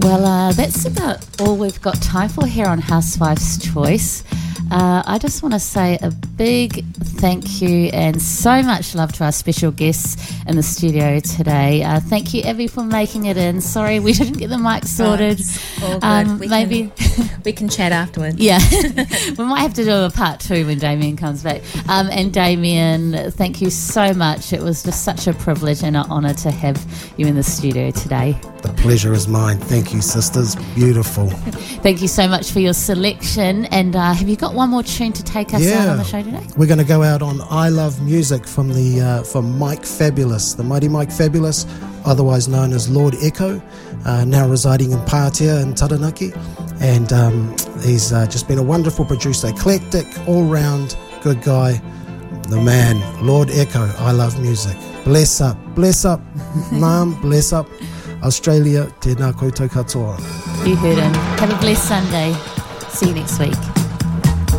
Well, that's about all we've got time for here on Housewife's Choice. I just want to say a big thank you and so much love to our special guests in the studio today. Thank you, Evie, for making it in. Sorry we didn't get the mic sorted. All good. We can chat afterwards. Yeah, we might have to do a part 2 when Damien comes back. And Damien, thank you so much. It was just such a privilege and an honour to have you in the studio today. The pleasure is mine. Thank you, sisters. Beautiful. Thank you so much for your selection. And have you got one more tune to take us out on the show today? We're going to go out on I Love Music from Mike Fabulous, the mighty Mike Fabulous, otherwise known as Lord Echo, now residing in Pātea in Taranaki. And he's just been a wonderful producer, eclectic, all-round good guy. The man, Lord Echo, I Love Music. Bless up, Mum, bless up. Australia, tēnā koutou katoa. You heard him. Have a blessed Sunday. See you next week.